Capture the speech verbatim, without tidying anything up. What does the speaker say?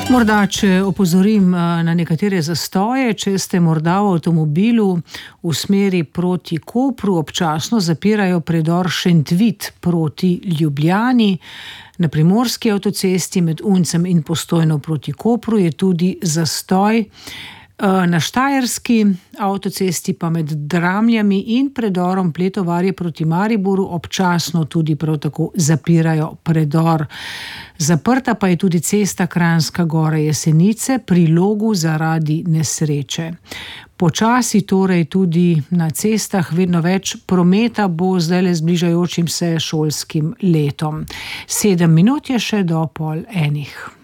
Morda, če opozorim na nekatere zastoje, če ste morda v avtomobilu v smeri proti Kopru, občasno zapirajo predor Šentvid proti Ljubljani. Na primorski avtocesti med Uncem in Postojno proti Kopru je tudi zastoj. Na štajerski avtocesti pa med Dramljami in predorom Pletovarje proti Mariboru občasno tudi prav tako zapirajo predor. Zaprta pa je tudi cesta Kranjska Gora-Jesenice pri Logu zaradi nesreče. Počasi torej tudi na cestah vedno več prometa bo zdajle z bližajočim se šolskim letom. Sedem minut je še do pol enih.